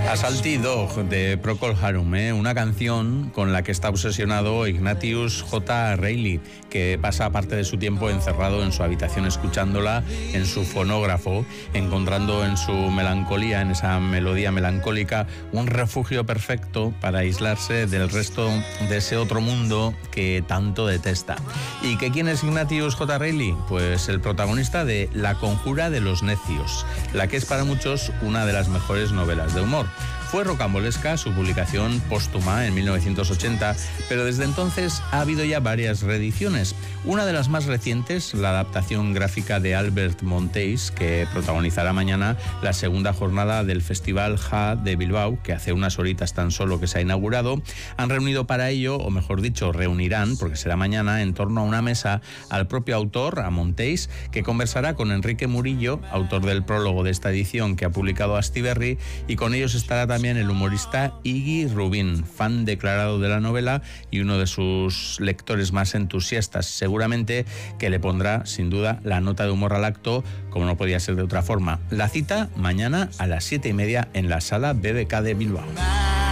Salty Dog de Procol Harum, una canción con la que está obsesionado Ignatius J. Reilly, que pasa parte de su tiempo encerrado en su habitación escuchándola en su fonógrafo, encontrando en su melancolía, en esa melodía melancólica, un refugio perfecto para aislarse del resto de ese otro mundo que tanto detesta. ¿Y que quién es Ignatius J. Reilly? Pues el protagonista de La conjura de los necios, la que es para muchos una de las mejores novelas de humor. Fue rocambolesca su publicación póstuma en 1980, pero desde entonces ha habido ya varias reediciones. Una de las más recientes, la adaptación gráfica de Albert Monteys, que protagonizará mañana la segunda jornada del Festival Ja de Bilbao, que hace unas horitas tan solo que se ha inaugurado. Han reunido para ello, o mejor dicho, reunirán, porque será mañana, en torno a una mesa al propio autor, a Monteys, que conversará con Enrique Murillo, autor del prólogo de esta edición que ha publicado Astiberri, y con ellos estará también el humorista Iggy Rubín, fan declarado de la novela y uno de sus lectores más entusiastas, seguramente que le pondrá sin duda la nota de humor al acto, como no podía ser de otra forma. La cita mañana a las 7:30 en la Sala BBK de Bilbao.